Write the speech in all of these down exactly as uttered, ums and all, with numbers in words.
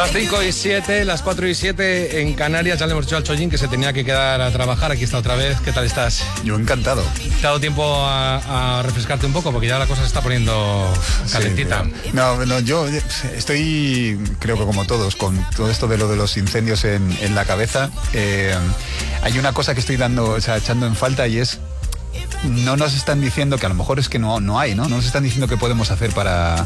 Las cinco y siete, las cuatro y siete en Canarias. Ya le hemos dicho al Chollín que se tenía que quedar a trabajar. Aquí está otra vez. ¿Qué tal estás? Yo encantado. ¿Te ha dado tiempo a, a refrescarte un poco? Porque ya la cosa se está poniendo calentita. Sí, no, no, yo estoy, creo que como todos, con todo esto de lo de los incendios en, en la cabeza. Eh, hay una cosa que estoy dando, o sea, echando en falta, y es, no nos están diciendo, que a lo mejor es que no, no hay, ¿no? No nos están diciendo qué podemos hacer para...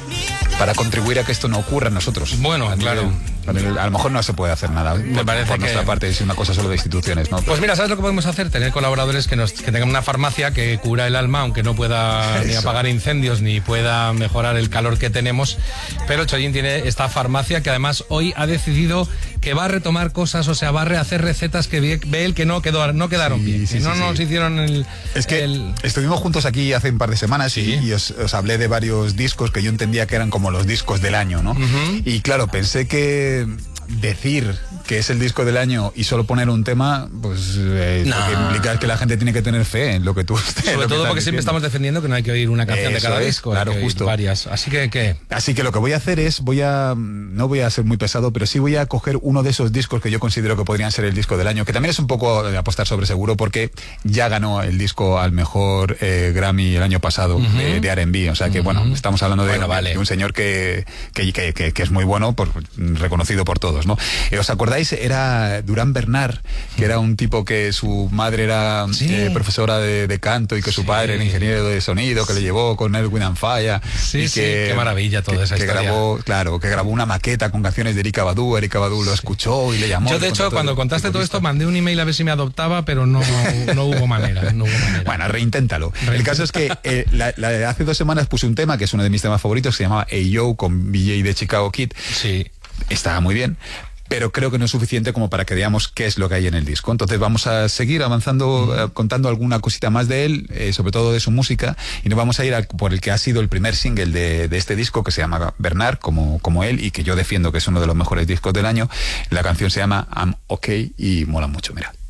para contribuir a que esto no ocurra en nosotros. Bueno, a claro. Nivel, a lo mejor no se puede hacer nada. Me por, parece por que... nuestra parte es una cosa solo de instituciones, ¿no? Pues mira, ¿sabes lo que podemos hacer? Tener colaboradores que, nos, que tengan una farmacia que cura el alma, aunque no pueda Eso. ni apagar incendios, ni pueda mejorar el calor que tenemos. Pero el Chollín tiene esta farmacia que además hoy ha decidido que va a retomar cosas, o sea, va a rehacer recetas que ve, ve él que no, quedó, no quedaron sí, bien. Sí, que no sí, nos sí. hicieron el... Es que el... estuvimos juntos aquí hace un par de semanas sí. y, y os, os hablé de varios discos que yo entendía que eran como los discos del año, ¿no? Uh-huh. Y claro, pensé que decir que es el disco del año y solo poner un tema, pues eh, no. lo que implica es que la gente tiene que tener fe en lo que tú estés. Sobre todo porque siempre estamos defendiendo que no hay que oír una canción Eso de cada es, disco, claro, hay que justo. varias. Así que ¿qué? Así que lo que voy a hacer es, voy a, no voy a ser muy pesado, pero sí voy a coger uno de esos discos que yo considero que podrían ser el disco del año, que también es un poco de apostar sobre seguro, porque ya ganó el disco al mejor eh, Grammy el año pasado uh-huh. de, de R and B. O sea que uh-huh. bueno, estamos hablando de, bueno, vale. de un señor que, que, que, que, que es muy bueno, por, reconocido por todos, ¿no? Eh, ¿Os acordáis? Era Durán Bernard, que era un tipo que su madre era sí. eh, profesora de, de canto y que su sí. padre era ingeniero de sonido, que le llevó con Edwin and Fire. Sí, y sí, que, qué maravilla toda que, esa que historia. Grabó, claro, que grabó una maqueta con canciones de Erykah Badu. Erykah Badu lo escuchó y le llamó. Yo, de hecho, cuando contaste todo esto, mandé un email a ver si me adoptaba, pero no, no hubo manera. No hubo manera. Bueno, reinténtalo. Reinténtalo. El caso es que eh, la, la, hace dos semanas puse un tema, que es uno de mis temas favoritos, que se llama Hey Yo, con B J de Chicago Kid. Sí. Estaba muy bien, pero creo que no es suficiente como para que veamos qué es lo que hay en el disco. Entonces vamos a seguir avanzando, mm. eh, contando alguna cosita más de él, eh, sobre todo de su música, y nos vamos a ir a, por el que ha sido el primer single de, de este disco, que se llama Bernard, como, como él, y que yo defiendo que es uno de los mejores discos del año. La canción se llama I'm Okay y mola mucho, mira.